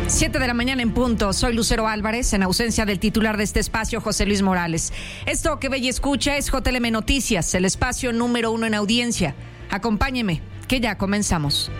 7 de la mañana en punto. Soy Lucero Álvarez, en ausencia del titular de este espacio, José Luis Morales. Esto que ve y escucha es JLM Noticias, el espacio número 1 en audiencia. Acompáñeme, que ya comenzamos.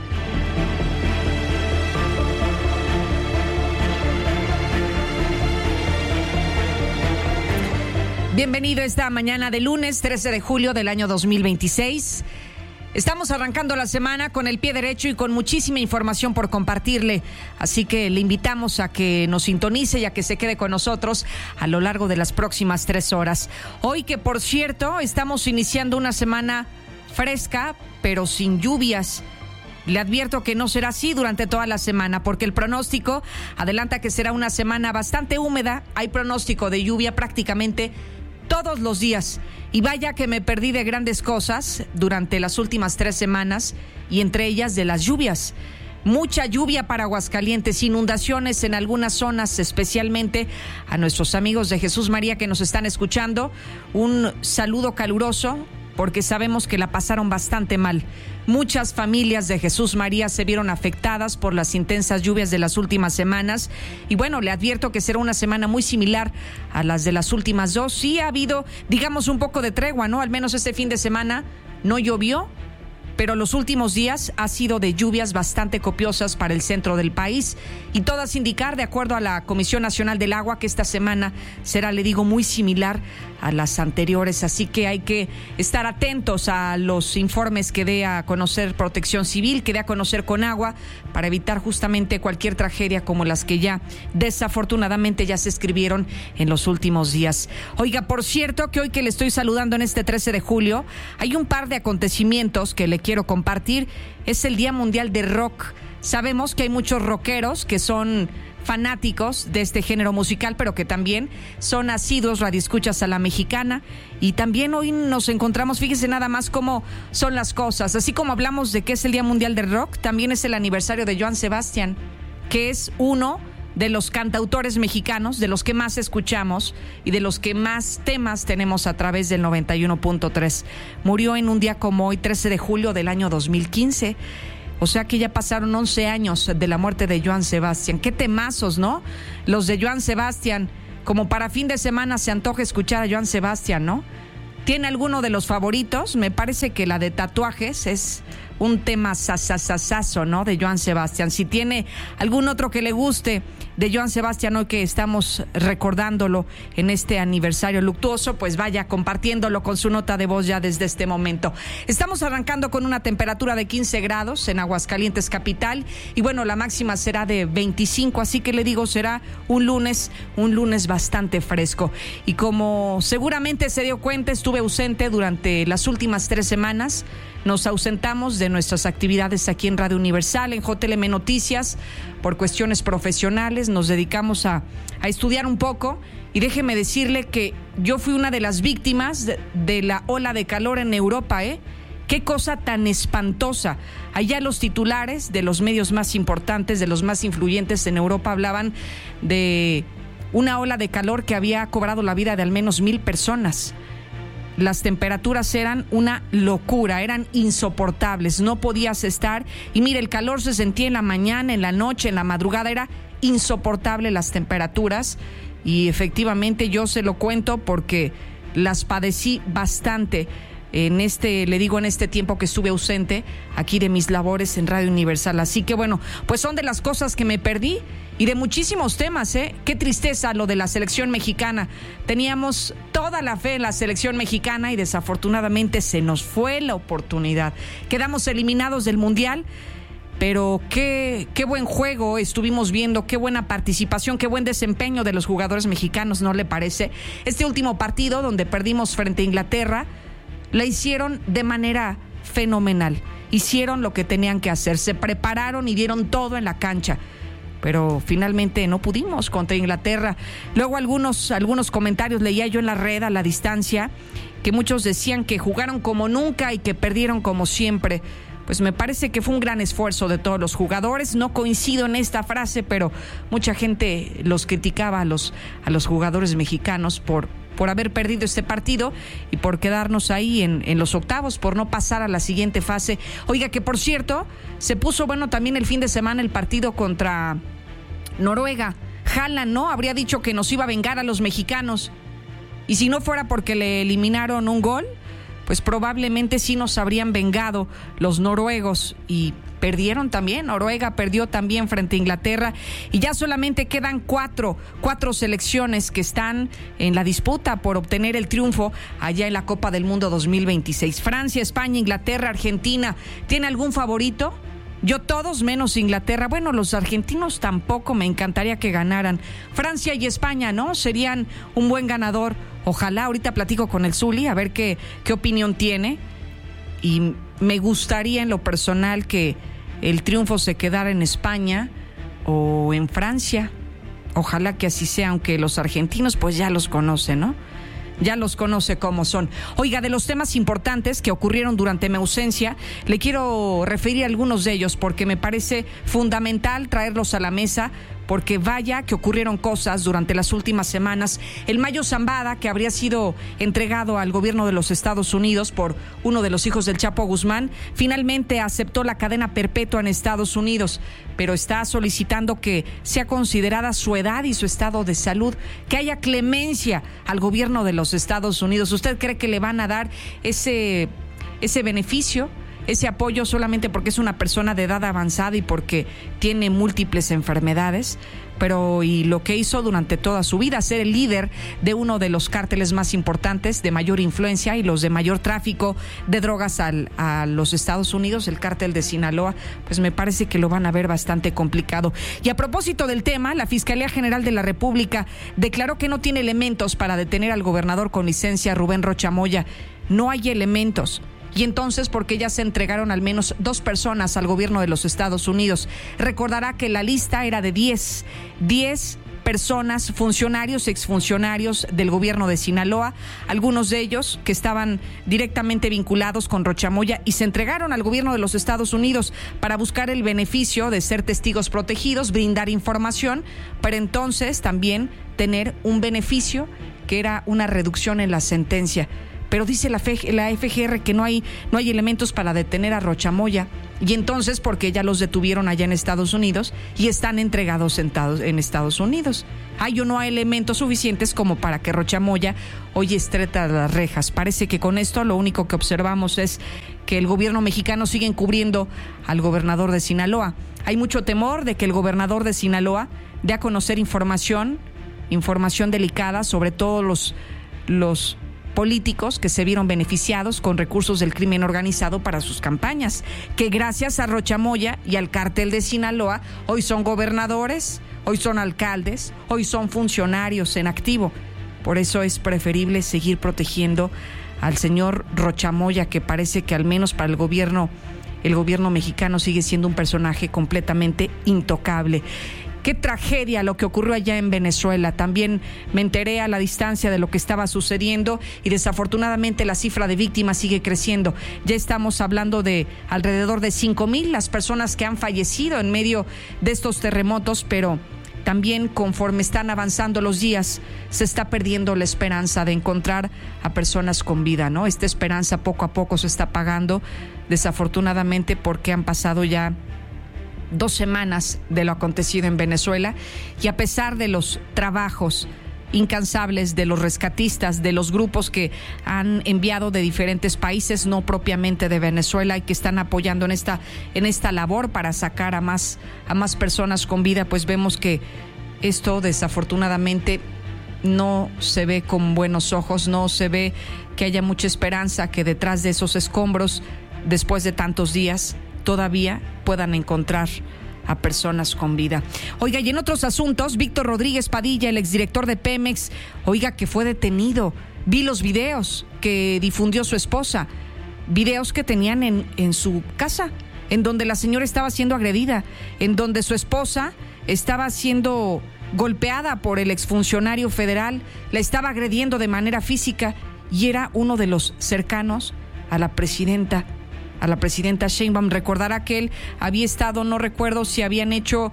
Bienvenido esta mañana de lunes 13 de julio del año 2026. Estamos arrancando la semana con el pie derecho y con muchísima información por compartirle, así que le invitamos a que nos sintonice y a que se quede con nosotros a lo largo de las próximas 3 horas. Hoy que, por cierto, estamos iniciando una semana fresca, pero sin lluvias. Le advierto que no será así durante toda la semana, porque el pronóstico adelanta que será una semana bastante húmeda. Hay pronóstico de lluvia prácticamente todos los días. Y vaya que me perdí de grandes cosas durante las últimas 3 semanas, y entre ellas de las lluvias. Mucha lluvia para Aguascalientes, inundaciones en algunas zonas, especialmente a nuestros amigos de Jesús María que nos están escuchando. Un saludo caluroso, porque sabemos que la pasaron bastante mal. Muchas familias de Jesús María se vieron afectadas por las intensas lluvias de las últimas semanas. Y bueno, le advierto que será una semana muy similar a las de las últimas 2. Sí ha habido, digamos, un poco de tregua, ¿no? Al menos este fin de semana no llovió, pero los últimos días ha sido de lluvias bastante copiosas para el centro del país, y todas indicar, de acuerdo a la Comisión Nacional del Agua, que esta semana será, le digo, muy similar a las anteriores. Así que hay que estar atentos a los informes que dé a conocer Protección Civil, que dé a conocer Conagua, para evitar justamente cualquier tragedia como las que ya desafortunadamente ya se escribieron en los últimos días. Oiga, por cierto, que hoy que le estoy saludando en este 13 de julio, hay un par de acontecimientos que le quiero compartir. Es el Día Mundial de Rock. Sabemos que hay muchos rockeros que son fanáticos de este género musical, pero que también son asiduos radioescuchas a la mexicana. Y también hoy nos encontramos, fíjese nada más cómo son las cosas. Así como hablamos de que es el Día Mundial del Rock, también es el aniversario de Joan Sebastián, que es uno de los cantautores mexicanos, de los que más escuchamos y de los que más temas tenemos a través del 91.3. Murió en un día como hoy, 13 de julio del año 2015. O sea que ya pasaron 11 años de la muerte de Joan Sebastián. Qué temazos, ¿no? Los de Joan Sebastián. Como para fin de semana se antoja escuchar a Joan Sebastián, ¿no? ¿Tiene alguno de los favoritos? Me parece que la de Tatuajes es un tema sasasasazo, ¿no? De Joan Sebastián. Si tiene algún otro que le guste de Joan Sebastián hoy que estamos recordándolo en este aniversario luctuoso, pues vaya compartiéndolo con su nota de voz ya desde este momento. Estamos arrancando con una temperatura de 15 grados en Aguascalientes capital, y bueno, la máxima será de 25, así que le digo, será un lunes bastante fresco. Y como seguramente se dio cuenta, estuve ausente durante las últimas 3 semanas. Nos ausentamos de nuestras actividades aquí en Radio Universal, en JLM Noticias, por cuestiones profesionales. Nos dedicamos a estudiar un poco, y déjeme decirle que yo fui una de las víctimas de la ola de calor en Europa, ¿eh? Qué cosa tan espantosa. Allá los titulares de los medios más importantes, de los más influyentes en Europa, hablaban de una ola de calor que había cobrado la vida de al menos 1,000 personas. Las temperaturas eran una locura, eran insoportables, no podías estar. Y mire, el calor se sentía en la mañana, en la noche, en la madrugada, era insoportable las temperaturas. Y efectivamente yo se lo cuento porque las padecí bastante en este tiempo que estuve ausente aquí de mis labores en Radio Universal. Así que bueno, pues son de las cosas que me perdí, y de muchísimos temas, ¿eh? Qué tristeza lo de la selección mexicana. Teníamos toda la fe en la selección mexicana y desafortunadamente se nos fue la oportunidad. Quedamos eliminados del Mundial, pero qué buen juego estuvimos viendo, qué buena participación, qué buen desempeño de los jugadores mexicanos, ¿no le parece? Este último partido donde perdimos frente a Inglaterra, la hicieron de manera fenomenal. Hicieron lo que tenían que hacer, se prepararon y dieron todo en la cancha. Pero finalmente no pudimos contra Inglaterra. Luego algunos comentarios leía yo en la red a la distancia, que muchos decían que jugaron como nunca y que perdieron como siempre. Pues me parece que fue un gran esfuerzo de todos los jugadores. No coincido en esta frase, pero mucha gente los criticaba a los jugadores mexicanos por haber perdido este partido y por quedarnos ahí en los octavos, por no pasar a la siguiente fase. Oiga, que por cierto, se puso bueno también el fin de semana el partido contra Noruega, Haaland, ¿no? Habría dicho que nos iba a vengar a los mexicanos. Y si no fuera porque le eliminaron un gol, pues probablemente sí nos habrían vengado los noruegos. Y perdieron también, Noruega perdió también frente a Inglaterra. Y ya solamente quedan cuatro selecciones que están en la disputa por obtener el triunfo allá en la Copa del Mundo 2026. Francia, España, Inglaterra, Argentina. ¿Tiene algún favorito? Yo todos menos Inglaterra. Bueno, los argentinos tampoco, me encantaría que ganaran. Francia y España, ¿no? Serían un buen ganador. Ojalá, ahorita platico con el Zuli a ver qué opinión tiene. Y me gustaría en lo personal que el triunfo se quedara en España o en Francia. Ojalá que así sea, aunque los argentinos pues ya los conocen, ¿no? Ya los conoce cómo son. Oiga, de los temas importantes que ocurrieron durante mi ausencia, le quiero referir a algunos de ellos porque me parece fundamental traerlos a la mesa, porque vaya que ocurrieron cosas durante las últimas semanas. El Mayo Zambada, que habría sido entregado al gobierno de los Estados Unidos por uno de los hijos del Chapo Guzmán, finalmente aceptó la cadena perpetua en Estados Unidos, pero está solicitando que sea considerada su edad y su estado de salud, que haya clemencia al gobierno de los Estados Unidos. ¿Usted cree que le van a dar ese beneficio, ese apoyo solamente porque es una persona de edad avanzada y porque tiene múltiples enfermedades? Pero y lo que hizo durante toda su vida, ser el líder de uno de los cárteles más importantes, de mayor influencia y los de mayor tráfico de drogas a los Estados Unidos, el cártel de Sinaloa, pues me parece que lo van a ver bastante complicado. Y a propósito del tema, la Fiscalía General de la República declaró que no tiene elementos para detener al gobernador con licencia Rubén Rocha Moya. No hay elementos. Y entonces, porque ya se entregaron al menos 2 personas al gobierno de los Estados Unidos. Recordará que la lista era de 10 personas, funcionarios, exfuncionarios del gobierno de Sinaloa, algunos de ellos que estaban directamente vinculados con Rocha Moya y se entregaron al gobierno de los Estados Unidos para buscar el beneficio de ser testigos protegidos, brindar información, para entonces también tener un beneficio que era una reducción en la sentencia. Pero dice la FGR que no hay elementos para detener a Rocha Moya. Y entonces, porque ya los detuvieron allá en Estados Unidos y están entregados en Estados Unidos. Hay o no hay elementos suficientes como para que Rocha Moya hoy esté tras las rejas. Parece que con esto lo único que observamos es que el gobierno mexicano sigue encubriendo al gobernador de Sinaloa. Hay mucho temor de que el gobernador de Sinaloa dé a conocer información delicada sobre todos los políticos que se vieron beneficiados con recursos del crimen organizado para sus campañas, que gracias a Rocha Moya y al cártel de Sinaloa hoy son gobernadores, hoy son alcaldes, hoy son funcionarios en activo. Por eso es preferible seguir protegiendo al señor Rocha Moya, que parece que al menos para el gobierno mexicano sigue siendo un personaje completamente intocable. Qué tragedia lo que ocurrió allá en Venezuela. También me enteré a la distancia de lo que estaba sucediendo y desafortunadamente la cifra de víctimas sigue creciendo. Ya estamos hablando de alrededor de 5,000 las personas que han fallecido en medio de estos terremotos, pero también conforme están avanzando los días se está perdiendo la esperanza de encontrar a personas con vida, ¿no? Esta esperanza poco a poco se está apagando, desafortunadamente, porque han pasado ya 2 semanas de lo acontecido en Venezuela y a pesar de los trabajos incansables de los rescatistas, de los grupos que han enviado de diferentes países, no propiamente de Venezuela, y que están apoyando en esta labor para sacar a más personas con vida, pues vemos que esto desafortunadamente no se ve con buenos ojos, no se ve que haya mucha esperanza que detrás de esos escombros, después de tantos días, todavía puedan encontrar a personas con vida. Oiga, y en otros asuntos, Víctor Rodríguez Padilla, el exdirector de Pemex, oiga, que fue detenido. Vi los videos que difundió su esposa, videos que tenían en su casa, en donde la señora estaba siendo agredida, en donde su esposa estaba siendo golpeada por el exfuncionario federal, la estaba agrediendo de manera física y era uno de los cercanos a la presidenta Sheinbaum. Recordará que él había estado, no recuerdo si habían hecho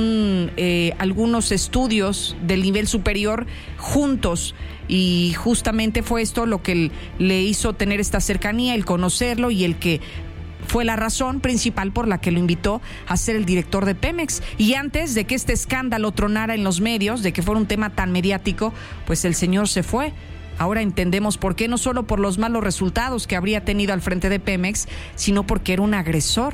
algunos estudios del nivel superior juntos, y justamente fue esto lo que le hizo tener esta cercanía, el conocerlo y el que fue la razón principal por la que lo invitó a ser el director de Pemex. Y antes de que este escándalo tronara en los medios, de que fuera un tema tan mediático, pues el señor se fue. Ahora entendemos por qué, no solo por los malos resultados que habría tenido al frente de Pemex, sino porque era un agresor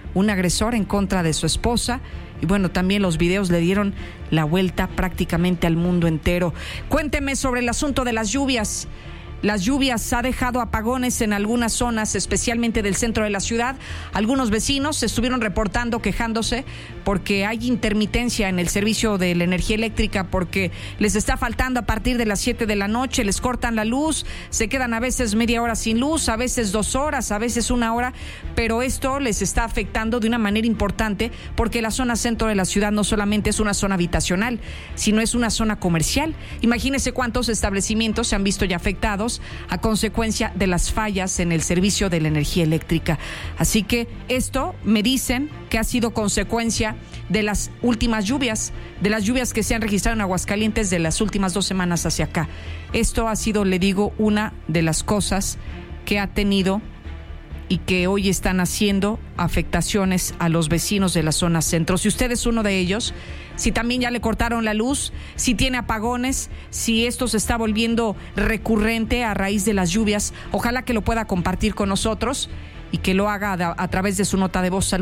en contra de su esposa. Y bueno, también los videos le dieron la vuelta prácticamente al mundo entero. Cuénteme sobre el asunto de las lluvias. Las lluvias ha dejado apagones en algunas zonas, especialmente del centro de la ciudad. Algunos vecinos se estuvieron reportando, quejándose, porque hay intermitencia en el servicio de la energía eléctrica, porque les está faltando a partir de las 7 de la noche, les cortan la luz, se quedan a veces media hora sin luz, a veces 2 horas, a veces 1 hora, pero esto les está afectando de una manera importante, porque la zona centro de la ciudad no solamente es una zona habitacional, sino es una zona comercial. Imagínense cuántos establecimientos se han visto ya afectados a consecuencia de las fallas en el servicio de la energía eléctrica. Así que esto me dicen que ha sido consecuencia de las últimas lluvias, de las lluvias que se han registrado en Aguascalientes de las últimas 2 semanas hacia acá. Esto ha sido, le digo, una de las cosas que ha tenido y que hoy están haciendo afectaciones a los vecinos de la zona centro. Si usted es uno de ellos, si también ya le cortaron la luz, si tiene apagones, si esto se está volviendo recurrente a raíz de las lluvias, ojalá que lo pueda compartir con nosotros y que lo haga a través de su nota de voz al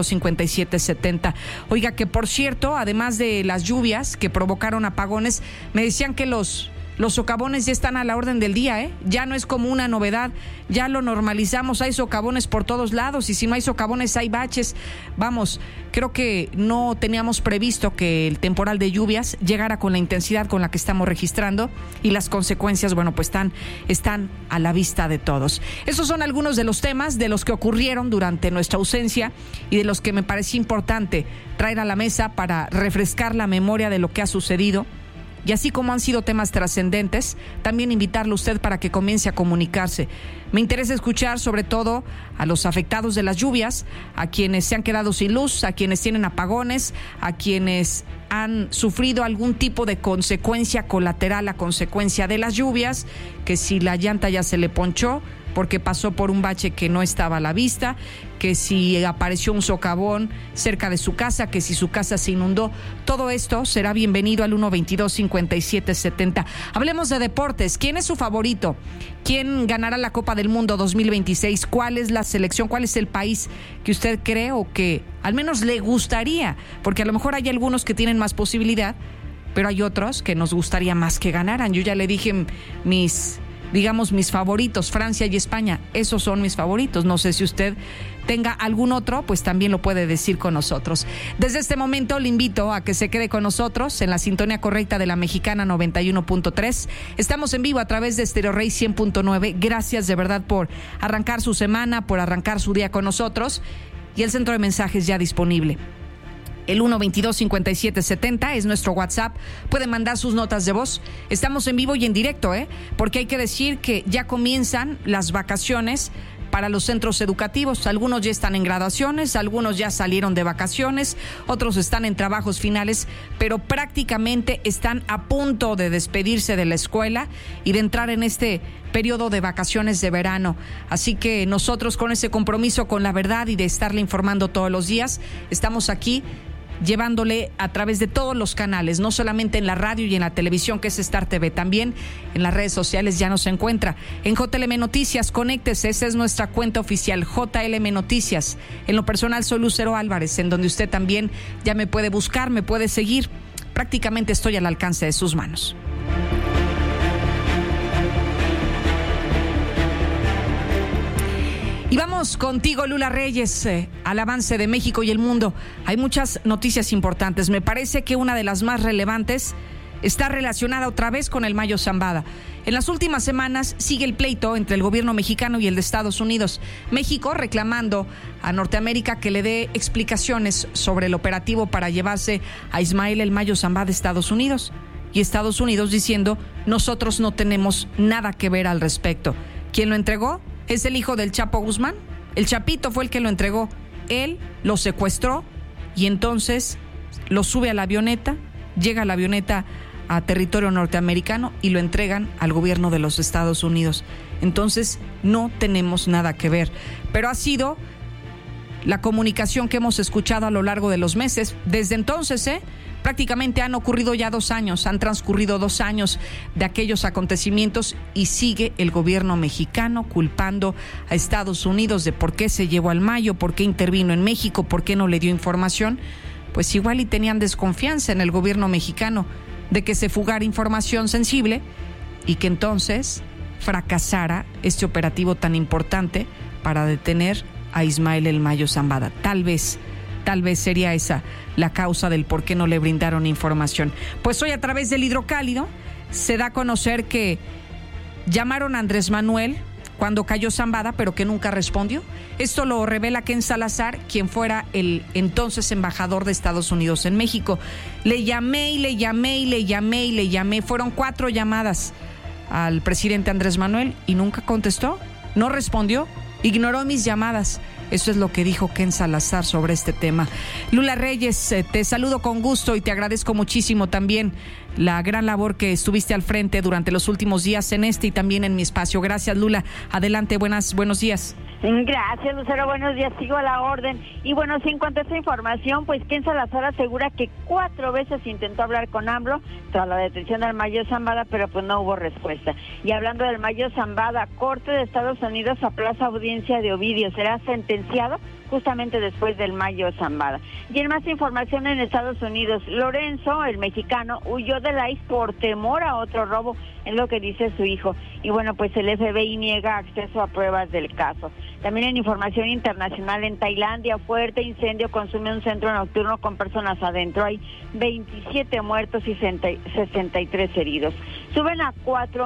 122-5770. Oiga, que por cierto, además de las lluvias que provocaron apagones, me decían que los socavones ya están a la orden del día, ¿eh? Ya no es como una novedad, ya lo normalizamos, hay socavones por todos lados y si no hay socavones hay baches. Vamos, creo que no teníamos previsto que el temporal de lluvias llegara con la intensidad con la que estamos registrando y las consecuencias, bueno, pues están a la vista de todos. Esos son algunos de los temas de los que ocurrieron durante nuestra ausencia y de los que me parecía importante traer a la mesa para refrescar la memoria de lo que ha sucedido. Y así como han sido temas trascendentes, también invitarle a usted para que comience a comunicarse. Me interesa escuchar sobre todo a los afectados de las lluvias, a quienes se han quedado sin luz, a quienes tienen apagones, a quienes han sufrido algún tipo de consecuencia colateral a consecuencia de las lluvias, que si la llanta ya se le ponchó porque pasó por un bache que no estaba a la vista, que si apareció un socavón cerca de su casa, que si su casa se inundó. Todo esto será bienvenido al 122-5770. Hablemos de deportes. ¿Quién es su favorito? ¿Quién ganará la Copa del Mundo 2026? ¿Cuál es la selección? ¿Cuál es el país que usted cree o que al menos le gustaría? Porque a lo mejor hay algunos que tienen más posibilidad, pero hay otros que nos gustaría más que ganaran. Yo ya le dije mis favoritos, Francia y España, esos son mis favoritos. No sé si usted tenga algún otro, pues también lo puede decir con nosotros. Desde este momento le invito a que se quede con nosotros en la sintonía correcta de la Mexicana 91.3. Estamos en vivo a través de Stereo Rey 100.9. Gracias de verdad por arrancar su semana, por arrancar su día con nosotros. Y el centro de mensajes ya disponible. El 122-5770 es nuestro WhatsApp. Pueden mandar sus notas de voz. Estamos en vivo y en directo, porque hay que decir que ya comienzan las vacaciones para los centros educativos. Algunos ya están en graduaciones, algunos ya salieron de vacaciones, otros están en trabajos finales, pero prácticamente están a punto de despedirse de la escuela y de entrar en este periodo de vacaciones de verano. Así que nosotros, con ese compromiso con la verdad y de estarle informando todos los días, estamos aquí llevándole a través de todos los canales, no solamente en la radio y en la televisión, que es Star TV, también en las redes sociales ya nos encuentra. En JLM Noticias, conéctese, esa es nuestra cuenta oficial, JLM Noticias. En lo personal soy Lucero Álvarez, en donde usted también ya me puede buscar, me puede seguir. Prácticamente estoy al alcance de sus manos. Y vamos contigo, Lula Reyes, al avance de México y el mundo. Hay muchas noticias importantes. Me parece que una de las más relevantes está relacionada otra vez con el Mayo Zambada. En las últimas semanas sigue el pleito entre el gobierno mexicano y el de Estados Unidos. México reclamando a Norteamérica que le dé explicaciones sobre el operativo para llevarse a Ismael el Mayo Zambada de Estados Unidos. Y Estados Unidos diciendo, nosotros no tenemos nada que ver al respecto. ¿Quién lo entregó? Es el hijo del Chapo Guzmán. El Chapito fue el que lo entregó. Él lo secuestró y entonces lo sube a la avioneta, llega la avioneta a territorio norteamericano y lo entregan al gobierno de los Estados Unidos. Entonces no tenemos nada que ver. Pero ha sido la comunicación que hemos escuchado a lo largo de los meses. Desde entonces, prácticamente han ocurrido ya 2 años, han transcurrido 2 años de aquellos acontecimientos y sigue el gobierno mexicano culpando a Estados Unidos de por qué se llevó al Mayo, por qué intervino en México, por qué no le dio información. Pues igual y tenían desconfianza en el gobierno mexicano de que se fugara información sensible y que entonces fracasara este operativo tan importante para detener a Ismael El Mayo Zambada. Tal vez sería esa la causa del por qué no le brindaron información. Pues hoy, a través del Hidrocálido, se da a conocer que llamaron a Andrés Manuel cuando cayó Zambada, pero que nunca respondió. Esto lo revela Ken Salazar, quien fuera el entonces embajador de Estados Unidos en México. Le llamé. Fueron 4 llamadas al presidente Andrés Manuel y nunca contestó, no respondió, ignoró mis llamadas. Eso es lo que dijo Ken Salazar sobre este tema. Lula Reyes, te saludo con gusto y te agradezco muchísimo también la gran labor que estuviste al frente durante los últimos días en este y también en mi espacio. Gracias, Lula. Adelante, buenos días. Gracias, Lucero, buenos días, sigo a la orden. Y bueno, sí, en cuanto a esta información, pues Ken Salazar asegura que 4 veces intentó hablar con AMLO tras la detención del Mayo Zambada, pero pues no hubo respuesta. Y hablando del Mayo Zambada, Corte de Estados Unidos aplaza audiencia de Ovidio, será sentenciado justamente después del Mayo Zambada. Y en más información, en Estados Unidos, Lorenzo, el mexicano, huyó del ICE por temor a otro robo, es lo que dice su hijo. Y bueno, pues el FBI niega acceso a pruebas del caso. También en información internacional, en Tailandia, fuerte incendio consume un centro nocturno con personas adentro. Hay 27 muertos y 63 heridos. Suben a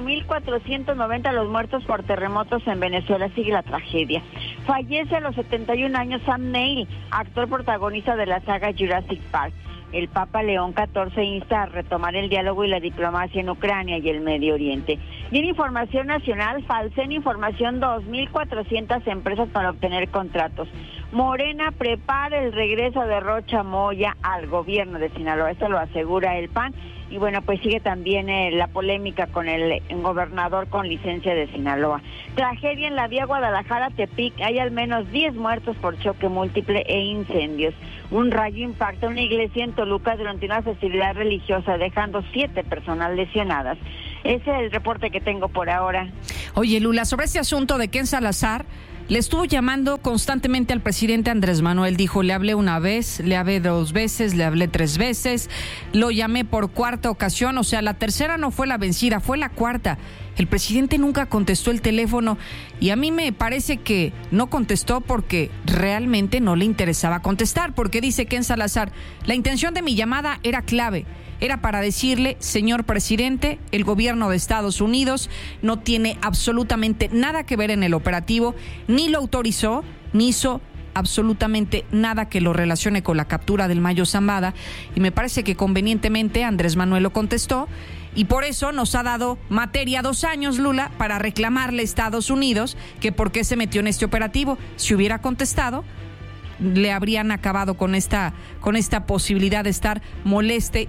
4.490 los muertos por terremotos en Venezuela. Sigue la tragedia. Fallece a los 71 años Sam Neill, actor protagonista de la saga Jurassic Park. El Papa León XIV insta a retomar el diálogo y la diplomacia en Ucrania y el Medio Oriente. Y en información nacional, falsean información 2.400 empresas para obtener contratos. Morena prepara el regreso de Rocha Moya al gobierno de Sinaloa, esto lo asegura el PAN. Y bueno, pues sigue también la polémica con el gobernador con licencia de Sinaloa. Tragedia en la vía Guadalajara-Tepic, hay al menos 10 muertos por choque múltiple e incendios. Un rayo impacta una iglesia en Toluca durante una festividad religiosa, dejando 7 personas lesionadas. Ese es el reporte que tengo por ahora. Oye, Lula, sobre este asunto de Ken Salazar, le estuvo llamando constantemente al presidente Andrés Manuel. Dijo, le hablé una vez, le hablé 2 veces, le hablé 3 veces, lo llamé por 4ª ocasión, o sea, la tercera no fue la vencida, fue la 4ª. El presidente nunca contestó el teléfono y a mí me parece que no contestó porque realmente no le interesaba contestar, porque dice Ken Salazar, la intención de mi llamada era clave. Era para decirle, señor presidente, el gobierno de Estados Unidos no tiene absolutamente nada que ver en el operativo, ni lo autorizó, ni hizo absolutamente nada que lo relacione con la captura del Mayo Zambada. Y me parece que convenientemente Andrés Manuel lo contestó y por eso nos ha dado materia 2 años, Lula, para reclamarle a Estados Unidos que por qué se metió en este operativo. Si hubiera contestado, le habrían acabado con esta posibilidad de estar moleste,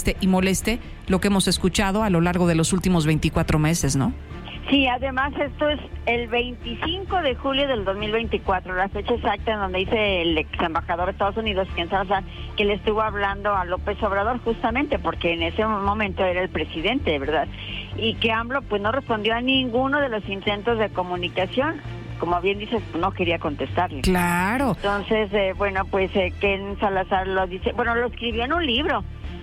lo que hemos escuchado a lo largo de los últimos 24 meses, ¿no? Sí, además esto es el 25 de julio del 2024, la fecha exacta en donde dice el ex embajador de Estados Unidos, Ken Salazar, que le estuvo hablando a López Obrador justamente porque en ese momento era el presidente, ¿verdad? Y que AMLO pues no respondió a ninguno de los intentos de comunicación. Como bien dices, no quería contestarle. Claro. Entonces, Ken Salazar lo dice, lo escribió en un libro,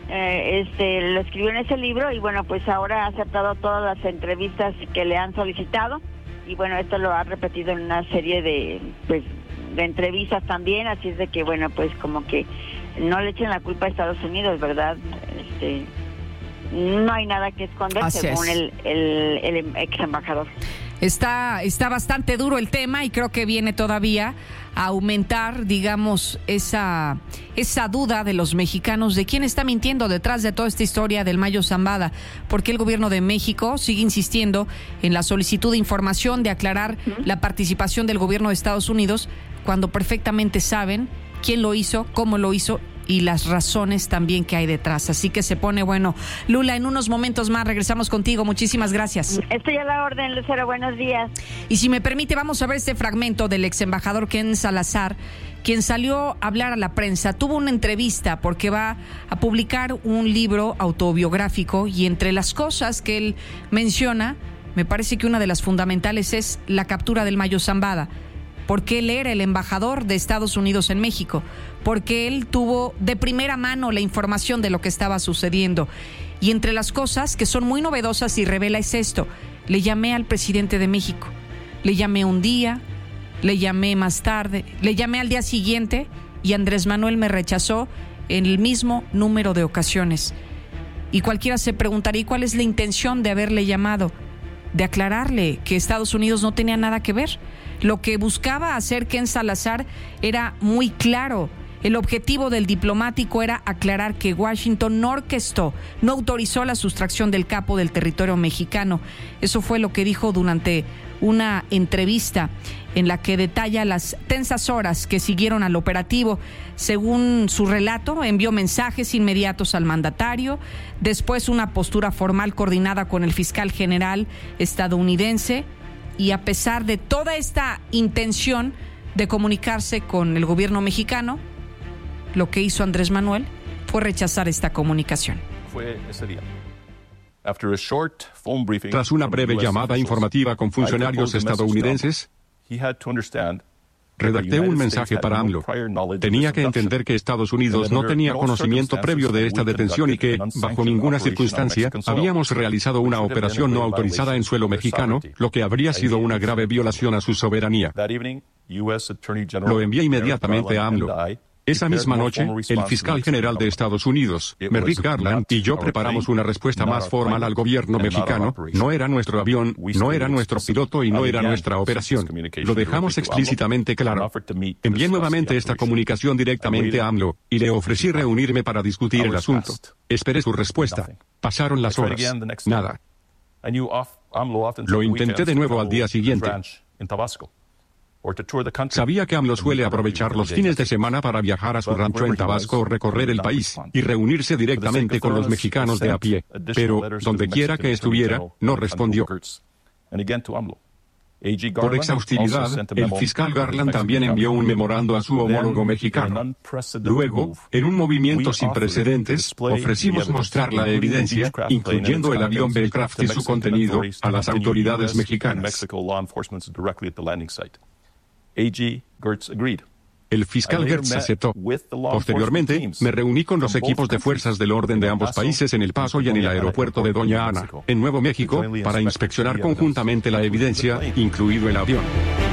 lo escribió en ese libro y bueno, pues ahora ha aceptado todas las entrevistas que le han solicitado y bueno, esto lo ha repetido en una serie de entrevistas también, así es de que bueno, pues como que no le echen la culpa a Estados Unidos, ¿verdad? No hay nada que esconder, así según el ex embajador. Está bastante duro el tema y creo que viene todavía a aumentar, digamos, esa duda de los mexicanos de quién está mintiendo detrás de toda esta historia del Mayo Zambada, porque el gobierno de México sigue insistiendo en la solicitud de información, de aclarar la participación del gobierno de Estados Unidos, cuando perfectamente saben quién lo hizo, cómo lo hizo y las razones también que hay detrás. Así que se pone bueno. Lula, en unos momentos más regresamos contigo. Muchísimas gracias. Estoy a la orden, Lucero. Buenos días. Y si me permite, vamos a ver este fragmento del ex embajador Ken Salazar, quien salió a hablar a la prensa. Tuvo una entrevista porque va a publicar un libro autobiográfico y entre las cosas que él menciona, me parece que una de las fundamentales es la captura del Mayo Zambada, porque él era el embajador de Estados Unidos en México, porque él tuvo de primera mano la información de lo que estaba sucediendo. Y entre las cosas que son muy novedosas y revela es esto: le llamé al presidente de México, le llamé un día, le llamé más tarde, le llamé al día siguiente y Andrés Manuel me rechazó en el mismo número de ocasiones. Y cualquiera se preguntaría, ¿y cuál es la intención de haberle llamado? De aclararle que Estados Unidos no tenía nada que ver. Lo que buscaba hacer Ken Salazar era muy claro. El objetivo del diplomático era aclarar que Washington no orquestó, no autorizó la sustracción del capo del territorio mexicano. Eso fue lo que dijo durante una entrevista en la que detalla las tensas horas que siguieron al operativo. Según su relato, envió mensajes inmediatos al mandatario, después una postura formal coordinada con el fiscal general estadounidense, y a pesar de toda esta intención de comunicarse con el gobierno mexicano, lo que hizo Andrés Manuel fue rechazar esta comunicación. Fue ese día. Tras una breve llamada informativa con funcionarios estadounidenses, redacté un mensaje para AMLO. Tenía que entender que Estados Unidos no tenía conocimiento previo de esta detención y que, bajo ninguna circunstancia, habíamos realizado una operación no autorizada en suelo mexicano, lo que habría sido una grave violación a su soberanía. Lo envié inmediatamente a AMLO. Esa misma noche, el fiscal general de Estados Unidos, Merrick Garland, y yo preparamos una respuesta más formal al gobierno mexicano. No era nuestro avión, no era nuestro piloto y no era nuestra operación. Lo dejamos explícitamente claro. Envié nuevamente esta comunicación directamente a AMLO y le ofrecí reunirme para discutir el asunto. Esperé su respuesta. Pasaron las horas. Nada. Lo intenté de nuevo al día siguiente. Sabía que AMLO suele aprovechar los fines de semana para viajar a su rancho en Tabasco o recorrer el país y reunirse directamente con los mexicanos de a pie. Pero, donde quiera que estuviera, no respondió. Por exhaustividad, el fiscal Garland también envió un memorando a su homólogo mexicano. Luego, en un movimiento sin precedentes, ofrecimos mostrar la evidencia, incluyendo el avión Beechcraft y su contenido, a las autoridades mexicanas. El fiscal Gertz aceptó. Posteriormente, me reuní con los equipos de fuerzas del orden de ambos países en El Paso y en el aeropuerto de Doña Ana, en Nuevo México, para inspeccionar conjuntamente la evidencia, incluido el avión.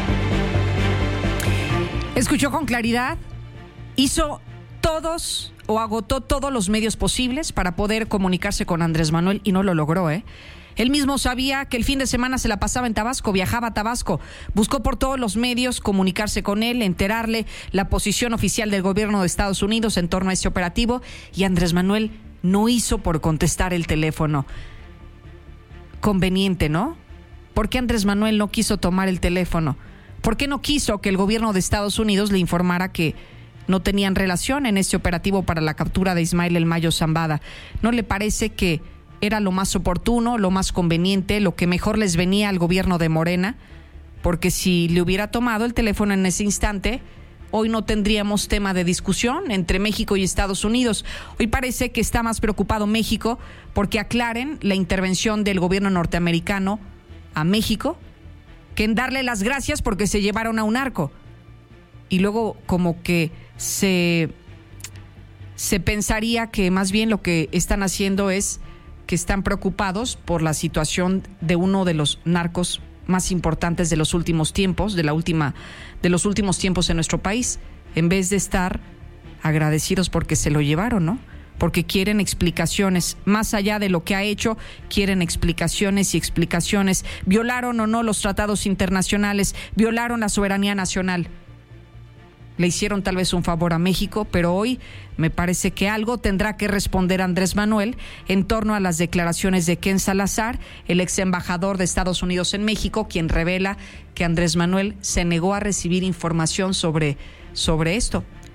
¿Escuchó con claridad? Hizo todos o agotó todos los medios posibles para poder comunicarse con Andrés Manuel y no lo logró, Él mismo sabía que el fin de semana se la pasaba en Tabasco, viajaba a Tabasco, buscó por todos los medios comunicarse con él, enterarle la posición oficial del gobierno de Estados Unidos en torno a este operativo, y Andrés Manuel no hizo por contestar el teléfono. Conveniente, ¿no? ¿Por qué Andrés Manuel no quiso tomar el teléfono? ¿Por qué no quiso que el gobierno de Estados Unidos le informara que no tenían relación en este operativo para la captura de Ismael El Mayo Zambada? ¿No le parece que era lo más oportuno, lo más conveniente, lo que mejor les venía al gobierno de Morena? Porque si le hubiera tomado el teléfono en ese instante, hoy no tendríamos tema de discusión entre México y Estados Unidos. Hoy parece que está más preocupado México porque aclaren la intervención del gobierno norteamericano a México que en darle las gracias porque se llevaron a un narco. Y luego como que se pensaría que más bien lo que están haciendo es que están preocupados por la situación de uno de los narcos más importantes de los últimos tiempos, de los últimos tiempos en nuestro país, en vez de estar agradecidos porque se lo llevaron, ¿no? Porque quieren explicaciones, más allá de lo que ha hecho, quieren explicaciones y explicaciones. ¿Violaron o no los tratados internacionales? ¿Violaron la soberanía nacional? Le hicieron tal vez un favor a México, pero hoy me parece que algo tendrá que responder Andrés Manuel en torno a las declaraciones de Ken Salazar, el ex embajador de Estados Unidos en México, quien revela que Andrés Manuel se negó a recibir información sobre esto.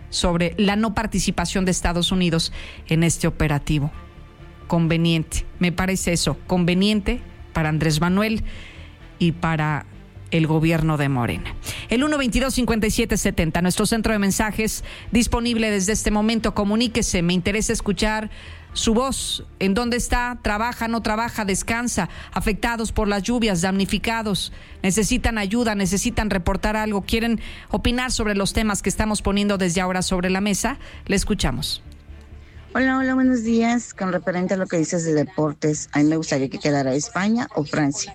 sobre la no participación de Estados Unidos en este operativo. Conveniente, me parece eso, conveniente para Andrés Manuel y para el gobierno de Morena. El 122-5770, nuestro centro de mensajes disponible desde este momento. Comuníquese, me interesa escuchar su voz. ¿En dónde está? ¿Trabaja, no trabaja, descansa? Afectados por las lluvias, damnificados, necesitan ayuda, necesitan reportar algo, quieren opinar sobre los temas que estamos poniendo desde ahora sobre la mesa. Le escuchamos. Hola, buenos días. Con referente a lo que dices de deportes, a mí me gustaría que quedara España o Francia.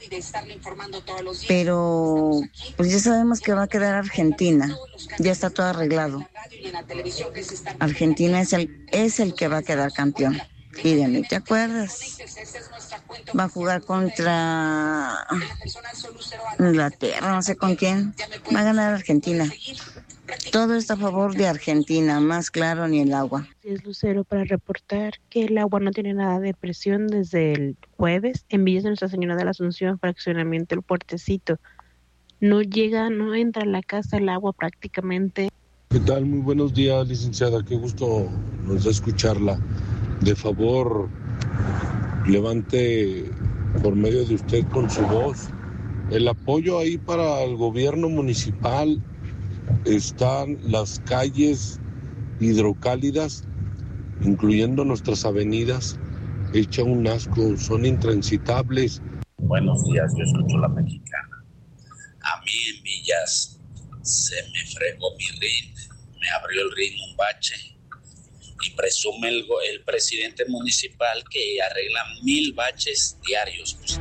Pero pues ya sabemos que va a quedar Argentina. Ya está todo arreglado. Argentina es el que va a quedar campeón. Y de mí, ¿te acuerdas? Va a jugar contra Inglaterra, no sé con quién. Va a ganar Argentina. Todo está a favor de Argentina, más claro ni el agua. Es Lucero para reportar que el agua no tiene nada de presión desde el jueves en Villas de Nuestra Señora de la Asunción, fraccionamiento El Puertecito. No entra a la casa el agua prácticamente. ¿Qué tal? Muy buenos días, licenciada. Qué gusto nos da escucharla. De favor, levante por medio de usted con su voz el apoyo ahí para el gobierno municipal. Están las calles hidrocálidas, incluyendo nuestras avenidas, hecha un asco, son intransitables. Buenos días, yo escucho La Mexicana. A mí en Villas se me fregó mi rin, me abrió el rin un bache y presume el presidente municipal que arregla 1000 baches diarios.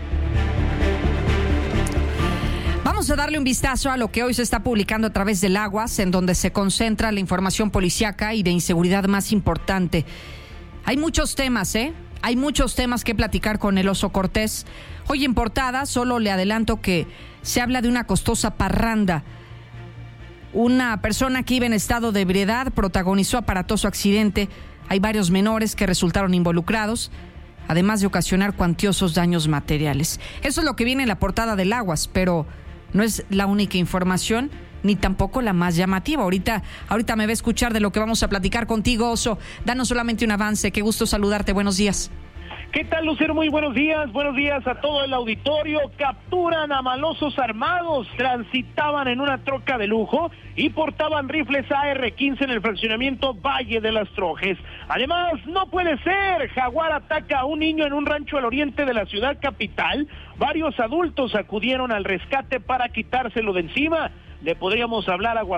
Vamos a darle un vistazo a lo que hoy se está publicando a través del Aguas, en donde se concentra la información policíaca y de inseguridad más importante. Hay muchos temas, Hay muchos temas que platicar con el Oso Cortés. Hoy en portada solo le adelanto que se habla de una costosa parranda. Una persona que iba en estado de ebriedad protagonizó aparatoso accidente. Hay varios menores que resultaron involucrados, además de ocasionar cuantiosos daños materiales. Eso es lo que viene en la portada del Aguas, pero no es la única información, ni tampoco la más llamativa. Ahorita me va a escuchar de lo que vamos a platicar contigo, Oso. Danos solamente un avance. Qué gusto saludarte. Buenos días. ¿Qué tal, Lucero? Muy buenos días a todo el auditorio. Capturan a malosos armados, transitaban en una troca de lujo y portaban rifles AR-15 en el fraccionamiento Valle de las Trojes. Además, no puede ser, jaguar ataca a un niño en un rancho al oriente de la ciudad capital. Varios adultos acudieron al rescate para quitárselo de encima. Le podríamos hablar a